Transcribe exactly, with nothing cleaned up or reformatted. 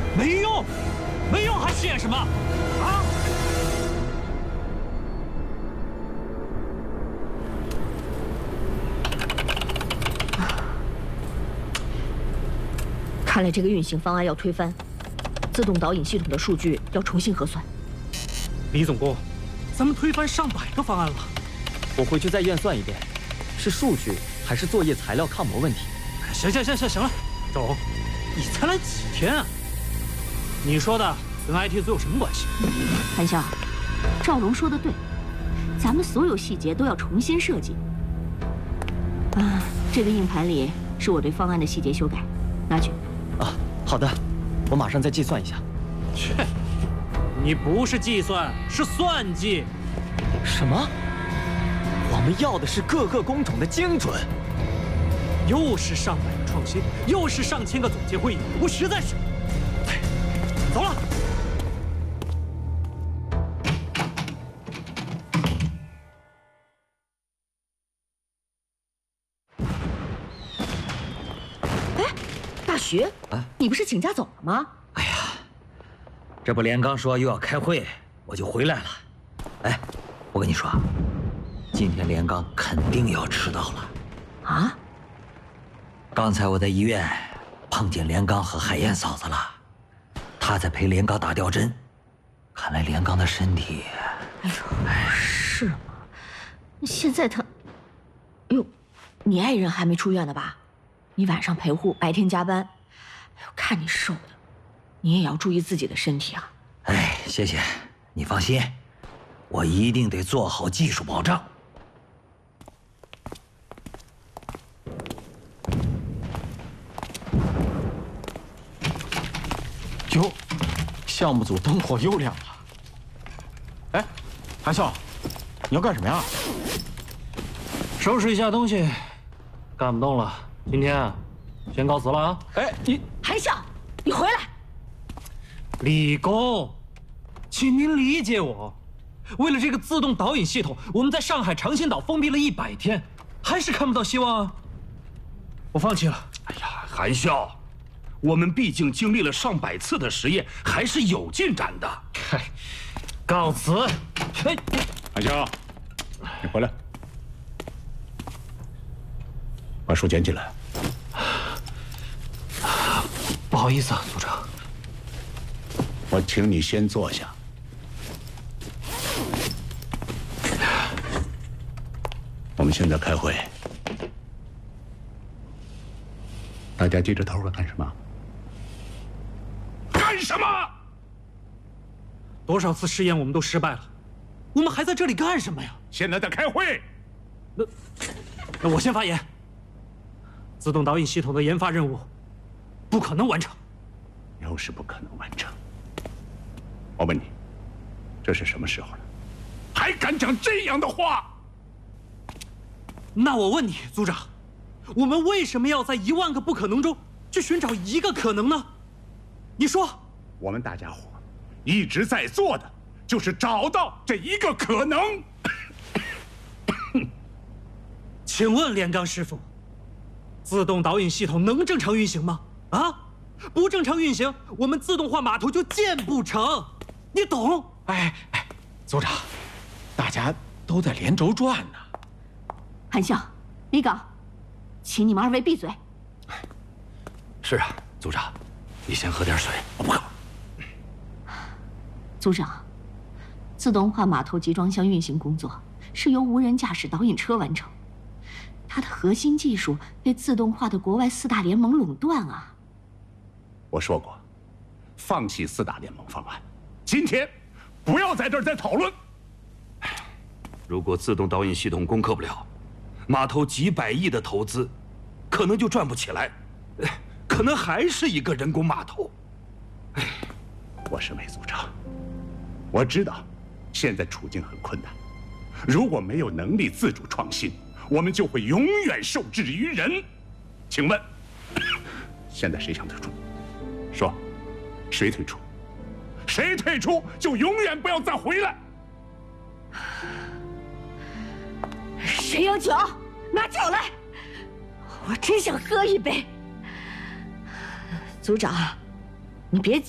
没用，没用，还试验什么？啊！ 看来这个运行方案要推翻，自动导引系统的数据要重新核算。 李总工，咱们推翻上百个方案了。 我回去再验算一遍，是数据还是作业材料抗磨问题？ 行行行行行了，赵龙，你才来几天啊？你说的跟 I T 组有什么关系？ 韩笑，赵龙说的对，咱们所有细节都要重新设计。啊，这个硬盘里是我对方案的细节修改，拿去。 啊，好的，我马上再计算一下。 切，你不是计算，是算计。 什么？我们要的是各个工种的精准。 又是上百个创新，又是上千个总结会议，我实在是……走了。 哎，大徐， 啊， 你不是请假走了吗？ 哎呀，这不连刚说又要开会，我就回来了。哎，我跟你说，今天连刚肯定要迟到了。 啊？ 刚才我在医院碰见连刚和海燕嫂子了，他在陪连刚打吊针。看来连刚的身体…… 哎呦，是吗？现在他……哎呦，你爱人还没出院呢吧？你晚上陪护，白天加班，哎呦，看你瘦的，你也要注意自己的身体啊。 哎，谢谢，你放心，我一定得做好技术保障。 哟，项目组灯火又亮了。哎，韩笑，你要干什么呀？ 收拾一下东西，干不动了。今天啊，先告辞了啊。 哎，你韩笑，你回来。 李工，请您理解我。为了这个自动导引系统，我们在上海长兴岛封闭了一百天，还是看不到希望啊。我放弃了。 哎呀，韩笑，我们毕竟经历了上百次的实验，还是有进展的。 嗨，告辞。哎， 韩笑，你回来，把书捡起来。 不好意思啊，组长。 我请你先坐下。我们现在开会，大家低着头干什么？ 干什么？ 多少次试验我们都失败了，我们还在这里干什么呀？ 现在在开会。 那，那我先发言。自动导引系统的研发任务，不可能完成。 又是不可能完成。我问你，这是什么时候了， 还敢讲这样的话？ 那我问你，组长，我们为什么要在一万个不可能中去寻找一个可能呢？你说。 我们大家伙一直在做的，就是找到这一个可能。 请问连刚师傅，自动导引系统能正常运行吗？啊，不正常运行，我们自动化码头就建不成，你懂？ 哎哎，组长，大家都在连轴转呢。 韩笑、李岗，请你们二位闭嘴。 是啊，组长，你先喝点水，我不渴。 组长，自动化码头集装箱运行工作是由无人驾驶导引车完成，它的核心技术被自动化的国外四大联盟垄断啊。 我说过，放弃四大联盟方案，今天不要在这儿再讨论。 如果自动导引系统攻克不了，码头几百亿的投资，可能就转不起来，可能还是一个人工码头。 哎，我是魏组长，我知道现在处境很困难，如果没有能力自主创新，我们就会永远受制于人。请问，现在谁想退出？说，谁退出？谁退出就永远不要再回来。 谁有酒？拿酒来！我真想喝一杯。组长，你别急。